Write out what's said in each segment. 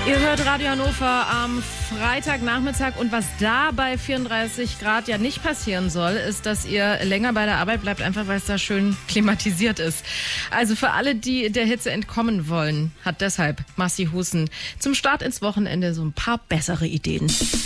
Ihr hört Radio Hannover am Freitagnachmittag und was da bei 34 Grad ja nicht passieren soll, ist, dass ihr länger bei der Arbeit bleibt, einfach weil es da schön klimatisiert ist. Also für alle, die der Hitze entkommen wollen, hat deshalb Massi Hussen zum Start ins Wochenende so ein paar bessere Ideen.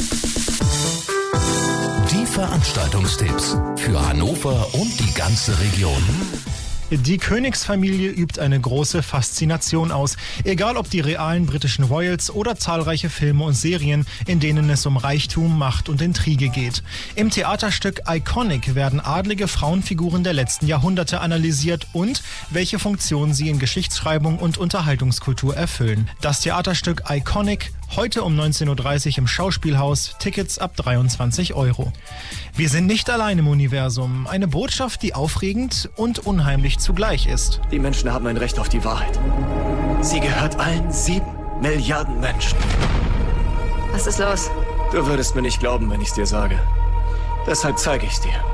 Die Veranstaltungstipps für Hannover und die ganze Region. Die Königsfamilie übt eine große Faszination aus, egal ob die realen britischen Royals oder zahlreiche Filme und Serien, in denen es um Reichtum, Macht und Intrige geht. Im Theaterstück Iconic werden adlige Frauenfiguren der letzten Jahrhunderte analysiert und welche Funktion sie in Geschichtsschreibung und Unterhaltungskultur erfüllen. Das Theaterstück Iconic heute um 19.30 Uhr im Schauspielhaus, Tickets ab 23 €. Wir sind nicht allein im Universum. Eine Botschaft, die aufregend und unheimlich zugleich ist. Die Menschen haben ein Recht auf die Wahrheit. Sie gehört allen 7 Milliarden Menschen. Was ist los? Du würdest mir nicht glauben, wenn ich es dir sage. Deshalb zeige ich es dir.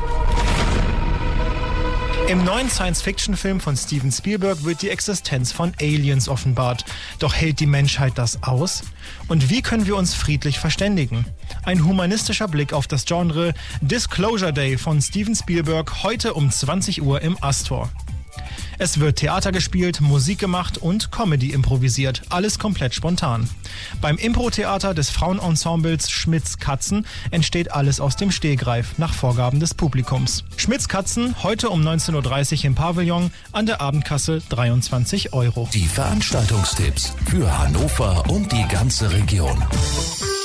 Im neuen Science-Fiction-Film von Steven Spielberg wird die Existenz von Aliens offenbart. Doch hält die Menschheit das aus? Und wie können wir uns friedlich verständigen? Ein humanistischer Blick auf das Genre Disclosure Day von Steven Spielberg heute um 20 Uhr im Astor. Es wird Theater gespielt, Musik gemacht und Comedy improvisiert. Alles komplett spontan. Beim Impro-Theater des Frauenensembles Schmitz Katzen entsteht alles aus dem Stehgreif nach Vorgaben des Publikums. Schmitz Katzen heute um 19.30 Uhr im Pavillon, an der Abendkasse 23 €. Die Veranstaltungstipps für Hannover und die ganze Region.